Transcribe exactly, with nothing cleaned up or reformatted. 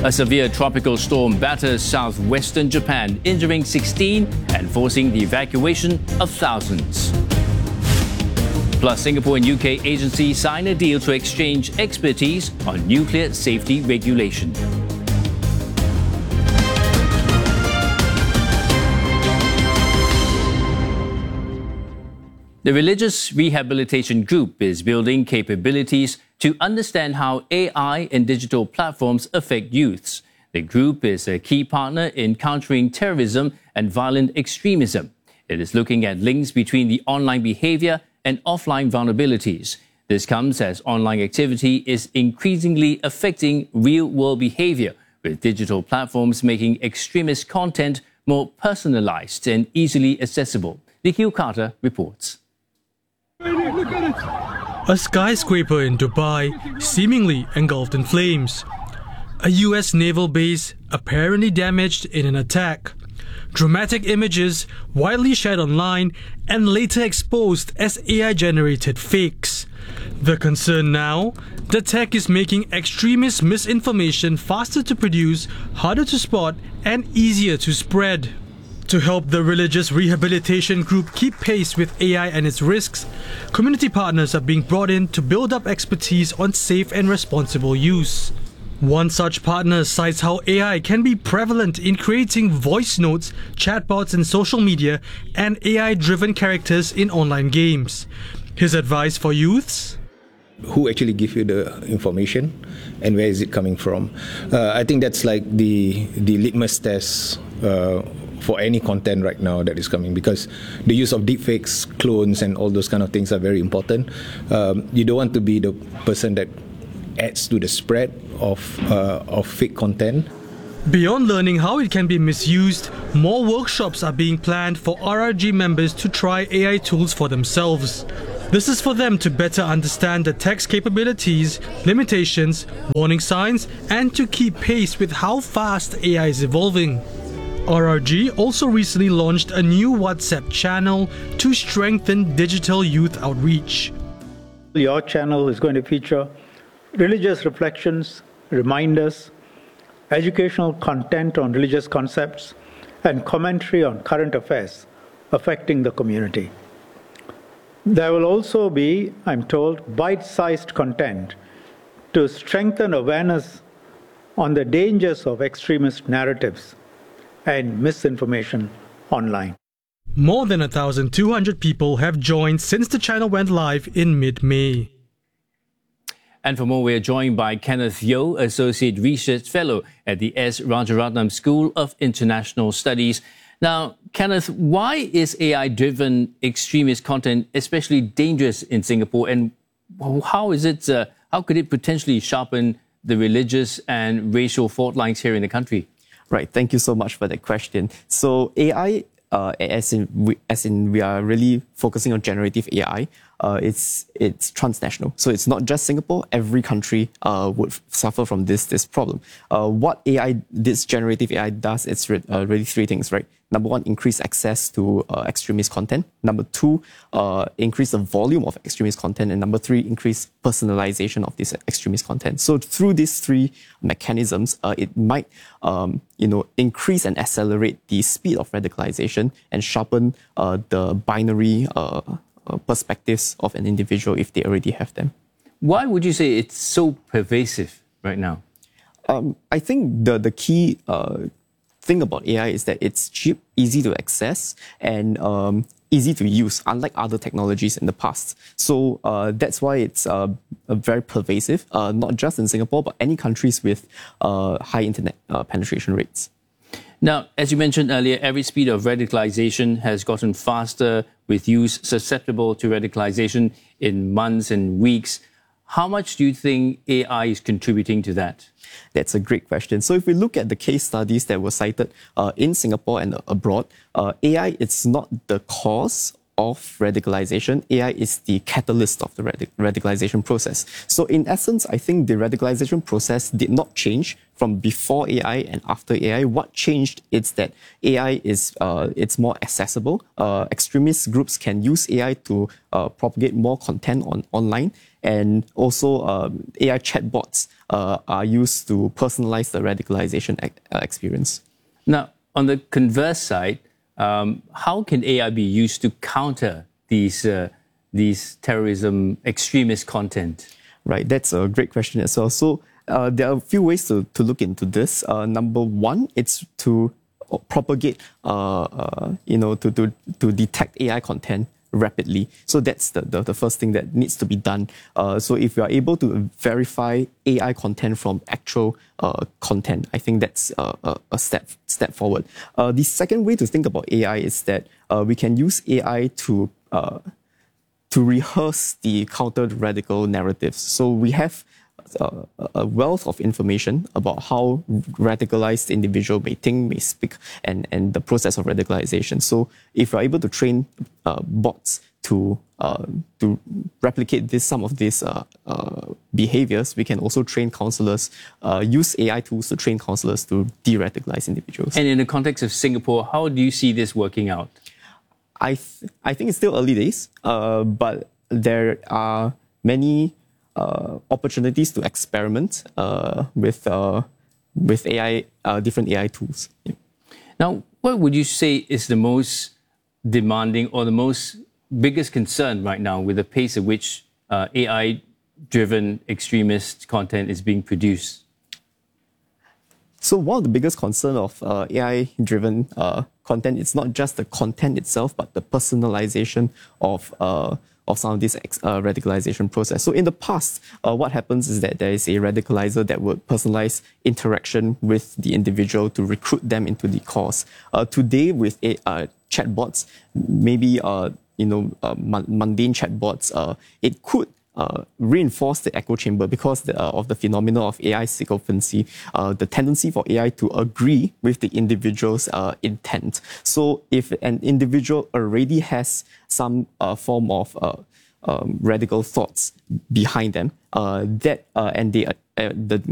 A severe tropical storm batters southwestern Japan, injuring sixteen and forcing the evacuation of thousands. Plus, Singapore and U K agencies sign a deal to exchange expertise on nuclear safety regulation. The Religious Rehabilitation Group is building capabilities to understand how A I and digital platforms affect youths. The group is a key partner in countering terrorism and violent extremism. It is looking at links between the online behavior and offline vulnerabilities. This comes as online activity is increasingly affecting real-world behavior, with digital platforms making extremist content more personalized and easily accessible. Nikhil Carter reports. Look at it. A skyscraper in Dubai seemingly engulfed in flames. A U S naval base apparently damaged in an attack. Dramatic images widely shared online and later exposed as A I-generated fakes. The concern now? The tech is making extremist misinformation faster to produce, harder to spot, and easier to spread. To help the Religious Rehabilitation Group keep pace with A I and its risks, community partners are being brought in to build up expertise on safe and responsible use. One such partner cites how A I can be prevalent in creating voice notes, chatbots in social media, and A I-driven characters in online games. His advice for youths? Who actually give you the information and where is it coming from? Uh, I think that's like the, the litmus test uh, for any content right now that is coming, because the use of deepfakes, clones, and all those kind of things are very important. Um, you don't want to be the person that adds to the spread of uh, of fake content. Beyond learning how it can be misused, more workshops are being planned for R R G members to try A I tools for themselves. This is for them to better understand the tech's capabilities, limitations, warning signs, and to keep pace with how fast A I is evolving. R R G also recently launched a new WhatsApp channel to strengthen digital youth outreach. Your channel is going to feature religious reflections, reminders, educational content on religious concepts, and commentary on current affairs affecting the community. There will also be, I'm told, bite-sized content to strengthen awareness on the dangers of extremist narratives and misinformation online. More than one thousand two hundred people have joined since the channel went live in mid-May. And for more, we are joined by Kenneth Yeo, Associate Research Fellow at the S. Rajaratnam School of International Studies. Now, Kenneth, why is A I-driven extremist content especially dangerous in Singapore, and how is it? Uh, how could it potentially sharpen the religious and racial fault lines here in the country? Right. Thank you so much for that question. So A I, uh, as in we, as in we are really focusing on generative A I. Uh, it's it's transnational. So it's not just Singapore. Every country uh, would suffer from this this problem. Uh, what A I, this generative A I does, it's re uh, really three things, right? Number one, increase access to uh, extremist content. Number two, uh, increase the volume of extremist content. And number three, increase personalization of this extremist content. So through these three mechanisms, uh, it might, um, you know, increase and accelerate the speed of radicalization and sharpen uh, the binary uh, uh, perspectives of an individual if they already have them. Why would you say it's so pervasive right now? Um, I think the the key uh, thing about A I is that it's cheap, easy to access, and um, easy to use, unlike other technologies in the past. So uh, that's why it's uh, very pervasive, uh, not just in Singapore, but any countries with uh, high internet uh, penetration rates. Now, as you mentioned earlier, every speed of radicalization has gotten faster, with youth susceptible to radicalization in months and weeks. How much do you think A I is contributing to that? That's a great question. So if we look at the case studies that were cited uh, in Singapore and abroad, uh, A I, it's not the cause of radicalization, A I is the catalyst of the radic- radicalization process. So in essence, I think the radicalization process did not change from before A I and after A I. What changed is that A I is uh, it's more accessible. Uh, extremist groups can use A I to uh, propagate more content on online, and also um, A I chatbots uh, are used to personalize the radicalization ex- uh, experience. Now, on the converse side, um, how can A I be used to counter these uh, these terrorism extremist content? Right, that's a great question as well. So uh, there are a few ways to, to look into this. Uh, number one, it's to propagate, uh, uh, you know, to, to, to detect A I content rapidly. So that's the, the, the first thing that needs to be done. Uh, so if you are able to verify A I content from actual uh, content, I think that's uh, a, a step step forward. Uh, the second way to think about A I is that uh, we can use A I to uh, to rehearse the counter-radical narratives. So we have uh, a wealth of information about how radicalized individual may think, may speak, and, and the process of radicalization. So if you're able to train uh, bots to uh, to replicate this, some of these uh, uh, behaviors, we can also train counselors, uh, use A I tools to train counselors to de-radicalize individuals. And in the context of Singapore, how do you see this working out? I th- I think it's still early days, uh, but there are many uh, opportunities to experiment uh, with uh, with A I, uh, different A I tools. Yeah. Now, what would you say is the most demanding or the most biggest concern right now with the pace at which uh, A I-driven extremist content is being produced? So one of the biggest concern of uh, A I-driven uh, content is not just the content itself, but the personalization of uh, of some of this uh, radicalization process. So in the past, uh, what happens is that there is a radicalizer that would personalize interaction with the individual to recruit them into the cause. Uh, today, with a, uh, chatbots, maybe uh, you know uh, mundane chatbots, uh, it could Uh, reinforce the echo chamber because the, uh, of the phenomena of A I sycophancy, uh, the tendency for A I to agree with the individual's uh, intent. So if an individual already has some uh, form of uh, um, radical thoughts behind them, uh, that uh, and they uh, the